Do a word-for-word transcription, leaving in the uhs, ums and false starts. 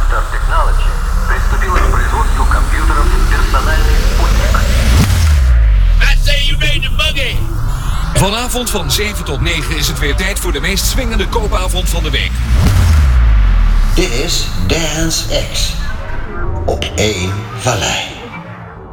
Star Technology приступила к производству компьютеров персональных спутников. I say you ready to boogie! Vanavond van zeven tot negen is het weer tijd voor de meest swingende koopavond van de week. Dit is Dance X op één Vallei.